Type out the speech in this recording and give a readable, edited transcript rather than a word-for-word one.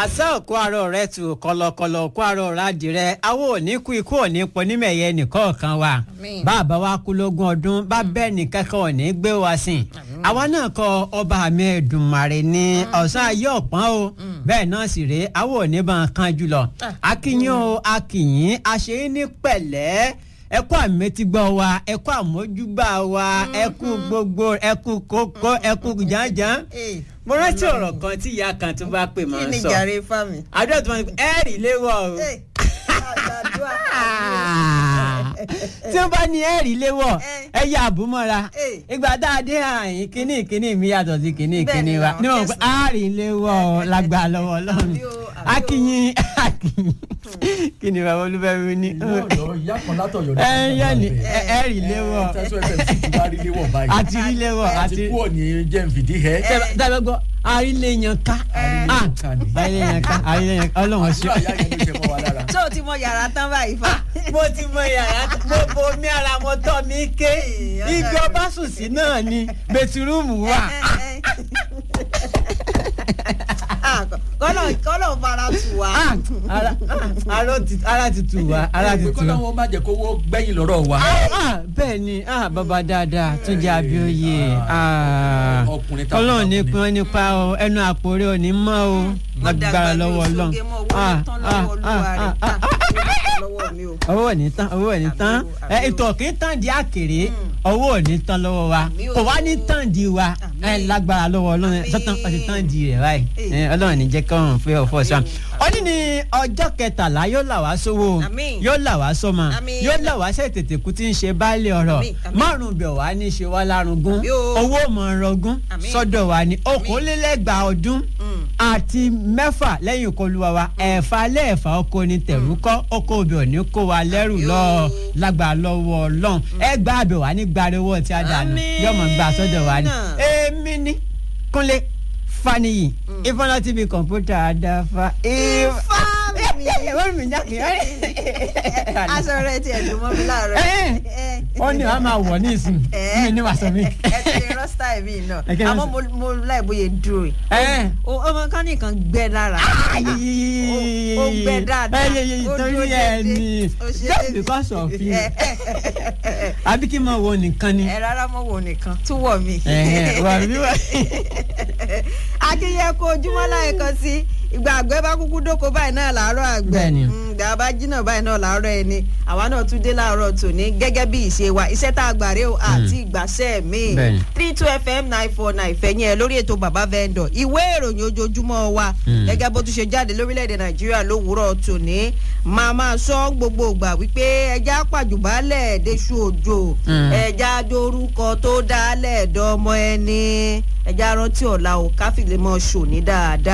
àṣà òkú àárọ̀ rẹ̀ tù kọlọkọlọ òkú àárọ̀ rádìrẹ́ àwọn òní kú ikú òní ponímẹ̀yẹ nìkọ̀ọ̀kan wa bàbá wa kú lógún ọdún bá bẹ́ẹ̀ ní kẹ́kọ̀ọ́ òní gbé wa sìn àwa náà kọ ọba mi Èdùmàrè ní ọ̀sán ayé ọ̀pọ̀n o bẹ́ẹ̀ náà sì rèé àwọn òní bá ń kan jùlọ akínyìn o akínyìn àṣeyín ní pẹ̀lẹ́ ẹkú àmẹtígbọ́ wa ẹkú àmójúbà wa ẹkú gbogbo ẹkú kókó ẹkú jàǹjàǹ mo rántí ọ̀rọ̀ kan tí ìyá kan tó bá pè máa ń sọ kí ni jàre fámi. àdúrà tó máa ń pè ẹ̀rì léwọ̀ o tí wọ́n bá ní ẹ̀rì léwọ̀ ẹ yà àbúmọ́ra ìgbà tá a dé àyìn kíní mi yàtọ̀ sí kíní wa ní wọn pé ẹ̀rì léwọ̀ lágbà lọ́wọ́ Ọlọ́run akínyìn kíni bàbá olúfẹ́mi ní. ìyá kan látọ̀yọ̀ ní ẹ̀rì léwọ̀ àti rí léwọ̀ àti kú òní jẹ́ nfìdí ẹ̀. dábẹ́ gbọ́ àríléyàn ká ọlọ́run ṣe. tó o ti mọ yàrá tán báyìí fa. mo ti mọ yàrá mo bomi ara mo tọ́ mi ké ibi ọba sùn sí náà ni bẹtirúùmù wà. kọ́lọ̀ fara tù wá. ara ti tù wá ara ti tù wá. kọ́lọ̀ wọn má jẹ́ kówó gbẹ̀yìn lọ́rọ̀ wa. bẹ́ẹ̀ ni bàbá dáadáa tún jẹ́ Abíóyè Ọlọ́run ní pín nípa o ẹnu àpòrè ò ní mọ́ o lágbára lọ́wọ́ Ọlọ́run. owó ò ní tán owó ò ní tán ètò kì í tán di àkèrè owó ò ní tán lọ́wọ́ wa kò wá ní tán di wa lágbára lọ́wọ́ Ọlọ́run sọ́tàn ọ̀sẹ̀ tán di rẹ̀ báyìí Ọlọ́run ní jẹ́ kọ́run fẹ́ ọ̀fọ̀ sàn. ọdún ní ọjọ́ kẹtàlá yóò là wá sówó yóò là wá sọ́mọ yóò là wá sẹ́ tètè kú tí ń ṣe baálé ọ̀rọ̀ márùn bẹ̀ wá ní ṣe wá lárugún owó mọ̀ọ́rọ̀gún sọ́dọ̀ wa ní okòólélẹ́gbàá ọdún àti mẹ́fà lẹ́yìn ìkọlùwà wa ẹ̀fà lẹ́ẹ̀fà oko ní tẹ̀rúkọ́ oko òbí òní kó wa lẹ́rù lọ lágbà lọ́wọ́ Ọlọ́run ẹgbàá àbẹ̀ wá ní gbàrẹ́wọ́ tí a dànù yọmọ gbà sọ́dọ̀ wa ní èmi ní Kúnlé Fáníyì Ifọ̀nà TV kọ̀ǹpútà àdáfà ifá mi jákè aṣọ rẹ ti ẹ̀dùn mọ́ mi láàárọ̀. ó ní wàá máa wọ̀ ní ìsìn mi ní wàá sọ mi. ẹ ti lè rán style mi náà àmọ́ mo láì bóyá dúró ẹ̀ ọmọ kan nìkan gbẹ lára ó gbẹ dáadáa ó dúró déédéé just because of you àbí kí n máa wọ nìkan ni. ẹ rárá mo wọ nìkan tún wọ̀ mí. wà mí wà. akínyẹ kó ojúmọ́ láyé kan sí ìgbà àgbẹ̀ bá kúkú dóko báyìí náà làárọ̀ àgbẹ̀ ìgbà bá jìnnà báyìí náà làárọ̀ ẹni àwa náà tún dé láàárọ̀ tòní gẹ́gẹ́ bí ìṣe wa iṣẹ́ tá a gbà rè o àti ìgbàsẹ́ mi 32 FM 949 fẹ̀yìn ẹ̀ lórí ètò bàbá vendor ìwé ìròyìn ojoojúmọ́ wa gẹ́gẹ́ bó tún ṣe jáde lórílẹ̀‐èdè Nàìjíríà lówùúrọ̀ tòní máa sọ gbogbo ìgbà wípé ẹja pàjùbálẹ̀ déṣu òjò ẹja dorúkọ tó dálẹ̀ dọ́mọ ẹni ẹja rántí ọ̀la ò káfílẹ̀ mọ́ ṣòní dáadáa.